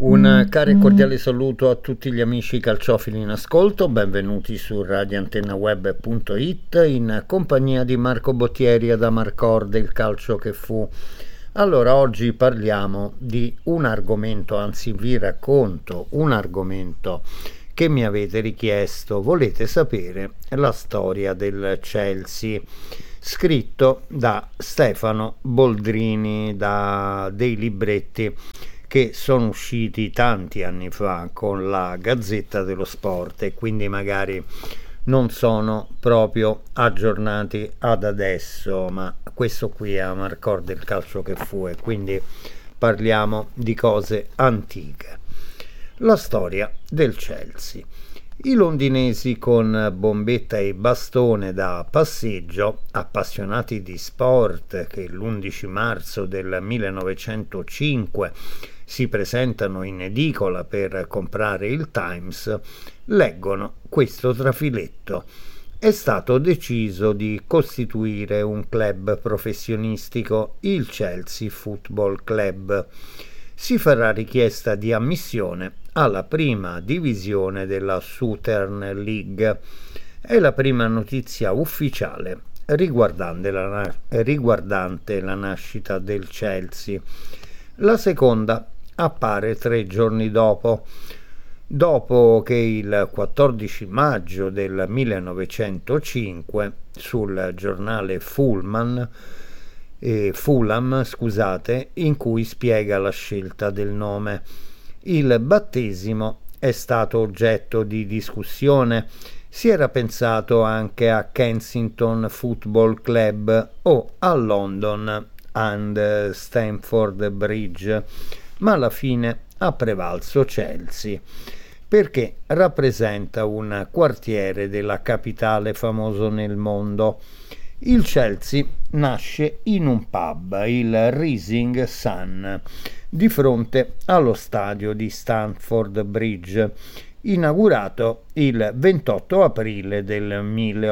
Un caro e cordiale saluto a tutti gli amici calciofili in ascolto, benvenuti su radioantennaweb.it in compagnia di Marco Bottieri da Marcor del calcio che fu. Allora, oggi parliamo di un argomento, anzi vi racconto un argomento che mi avete richiesto. Volete sapere la storia del Chelsea, scritto da Stefano Boldrini, da dei libretti che sono usciti tanti anni fa con la Gazzetta dello Sport e quindi magari non sono proprio aggiornati ad adesso, ma questo qui è Marcor del calcio che fu e quindi parliamo di cose antiche. La storia del Chelsea. I londinesi con bombetta e bastone da passeggio, appassionati di sport che l'11 marzo del 1905 si presentano in edicola per comprare il Times, leggono questo trafiletto. È stato deciso di costituire un club professionistico, il Chelsea Football Club. Si farà richiesta di ammissione alla prima divisione della Southern League. È la prima notizia ufficiale riguardante la nascita del Chelsea. La seconda appare 3 giorni dopo che il 14 maggio del 1905 sul giornale Fulham, in cui spiega la scelta del nome. Il battesimo è stato oggetto di discussione. Si era pensato anche a Kensington Football Club o a London and Stamford Bridge, ma alla fine ha prevalso Chelsea perché rappresenta un quartiere della capitale famoso nel mondo. Il Chelsea nasce in un pub, il Rising Sun, di fronte allo stadio di Stamford Bridge, inaugurato il 28 aprile del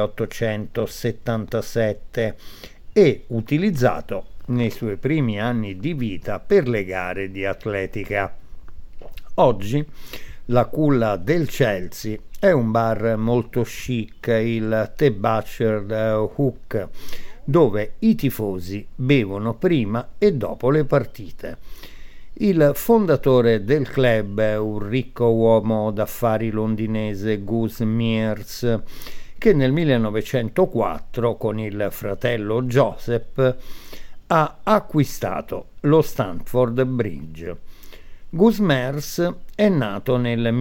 1877 e utilizzato nei suoi primi anni di vita per le gare di atletica. Oggi la culla del Chelsea è un bar molto chic, il The Butcher Hook, dove i tifosi bevono prima e dopo le partite. Il fondatore del club è un ricco uomo d'affari londinese, Gus Mears, che nel 1904 con il fratello Joseph ha acquistato lo Stamford Bridge. Gus Mears è nato nel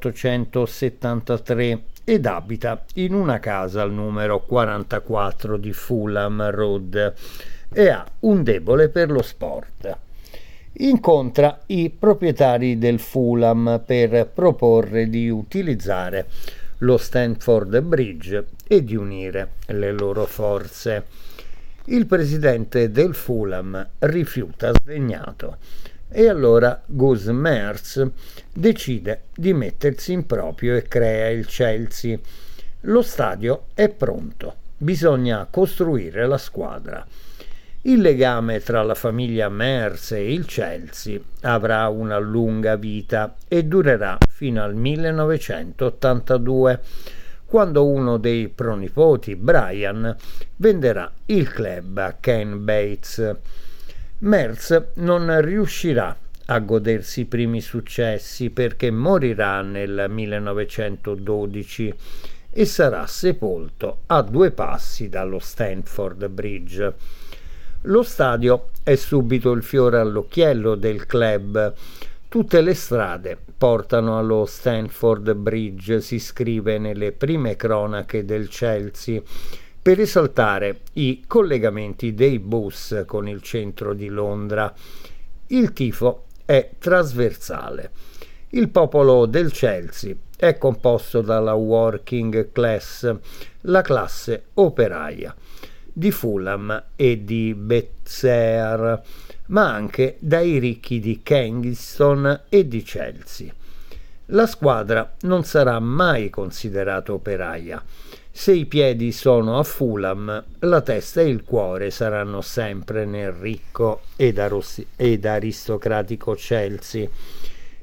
1873 ed abita in una casa al numero 44 di Fulham Road e ha un debole per lo sport. Incontra i proprietari del Fulham per proporre di utilizzare lo Stamford Bridge e di unire le loro forze. Il presidente del Fulham rifiuta sdegnato e allora Gus Mears decide di mettersi in proprio e crea il Chelsea. Lo stadio è pronto, bisogna costruire la squadra. Il legame tra la famiglia Mears e il Chelsea avrà una lunga vita e durerà fino al 1982, quando uno dei pronipoti, Brian, venderà il club a Ken Bates. Mears non riuscirà a godersi i primi successi perché morirà nel 1912 e sarà sepolto a 2 passi dallo Stamford Bridge. Lo stadio è subito il fiore all'occhiello del club. Tutte le strade portano allo Stamford Bridge, si scrive nelle prime cronache del Chelsea, per esaltare i collegamenti dei bus con il centro di Londra. Il tifo è trasversale. Il popolo del Chelsea è composto dalla working class, la classe operaia di Fulham e di Bethesda, ma anche dai ricchi di Kensington e di Chelsea. La squadra non sarà mai considerata operaia. Se i piedi sono a Fulham, la testa e il cuore saranno sempre nel ricco ed aristocratico Chelsea.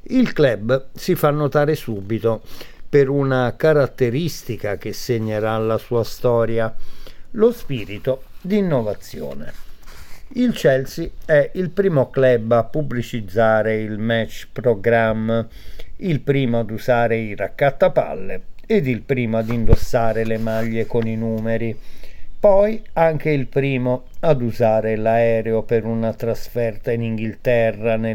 Il club si fa notare subito per una caratteristica che segnerà la sua storia: lo spirito di innovazione. Il Chelsea è il primo club a pubblicizzare il match program, il primo ad usare i raccattapalle ed il primo ad indossare le maglie con i numeri. Poi anche il primo ad usare l'aereo per una trasferta in Inghilterra nel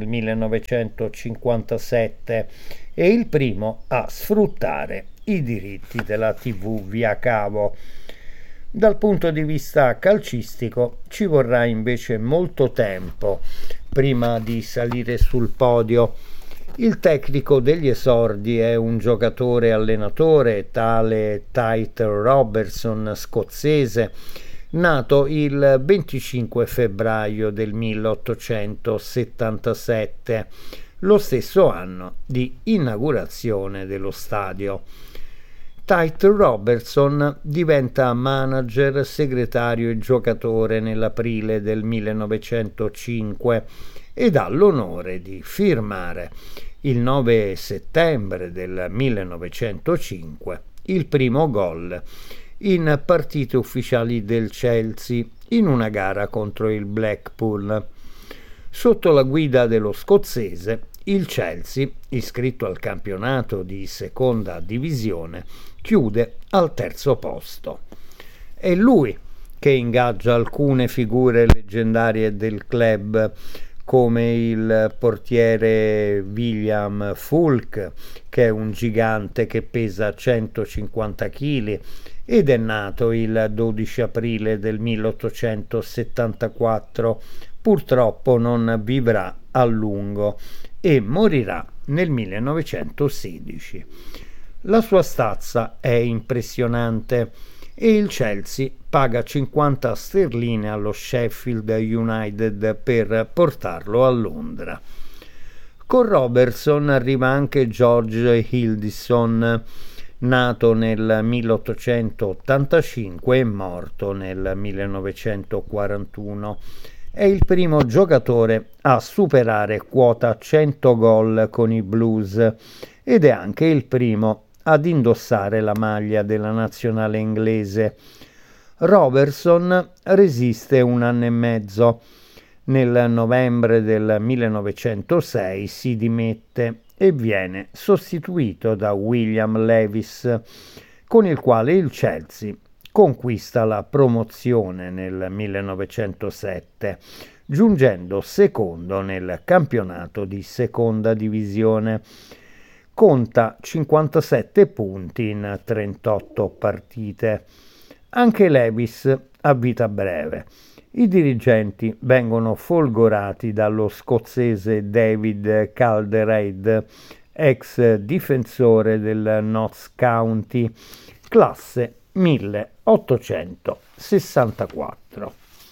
1957 e il primo a sfruttare i diritti della TV via cavo. Dal punto di vista calcistico ci vorrà invece molto tempo prima di salire sul podio. Il tecnico degli esordi è un giocatore allenatore, tale Tite Robertson, scozzese, nato il 25 febbraio del 1877, lo stesso anno di inaugurazione dello stadio. Tite Robertson diventa manager, segretario e giocatore nell'aprile del 1905 ed ha l'onore di firmare il 9 settembre del 1905 il primo gol in partite ufficiali del Chelsea in una gara contro il Blackpool. Sotto la guida dello scozzese, il Chelsea, iscritto al campionato di seconda divisione, chiude al terzo posto. È lui che ingaggia alcune figure leggendarie del club, come il portiere William Fulk, che è un gigante che pesa 150 kg ed è nato il 12 aprile del 1874. Purtroppo non vivrà a lungo e morirà nel 1916. La sua stazza è impressionante e il Chelsea paga 50 sterline allo Sheffield United per portarlo a Londra. Con Robertson arriva anche George Hildison, nato nel 1885 e morto nel 1941. È il primo giocatore a superare quota 100 gol con i Blues ed è anche il primo ad indossare la maglia della nazionale inglese. Robertson resiste un anno e mezzo. Nel novembre del 1906 si dimette e viene sostituito da William Lewis, con il quale il Chelsea conquista la promozione nel 1907, giungendo secondo nel campionato di seconda divisione. Conta 57 punti in 38 partite. Anche Lewis ha vita breve. I dirigenti vengono folgorati dallo scozzese David Calderhead, ex difensore del Notts County, classe 1864.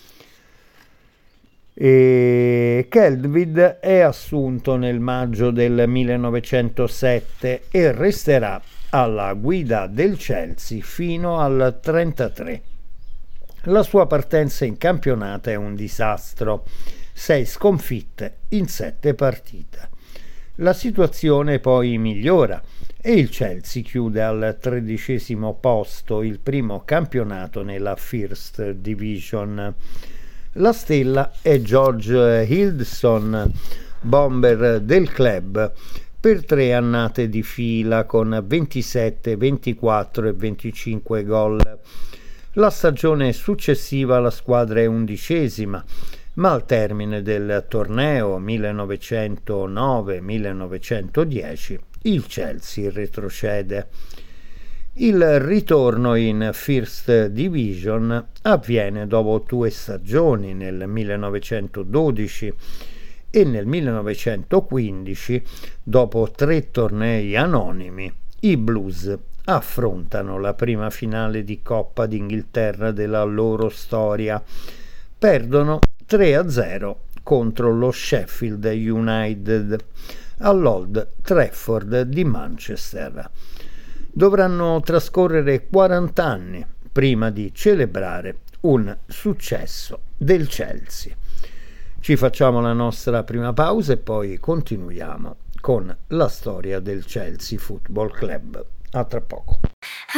E Calderhead è assunto nel maggio del 1907 e resterà alla guida del Chelsea fino al 1933. La sua partenza in campionato è un disastro, 6 sconfitte in 7 partite. La situazione poi migliora e il Chelsea chiude al 13° posto, il primo campionato nella First Division. La stella è George Hildson, bomber del club, per 3 annate di fila con 27, 24 e 25 gol. La stagione successiva la squadra è 11ª, ma al termine del torneo 1909-1910 il Chelsea retrocede. Il ritorno in First Division avviene dopo 2 stagioni, nel 1912 e nel 1915, dopo 3 tornei anonimi, i Blues affrontano la prima finale di Coppa d'Inghilterra della loro storia. Perdono 3-0 contro lo Sheffield United all'Old Trafford di Manchester. Dovranno trascorrere 40 anni prima di celebrare un successo del Chelsea. Ci facciamo la nostra prima pausa e poi continuiamo con la storia del Chelsea Football Club. A tra poco.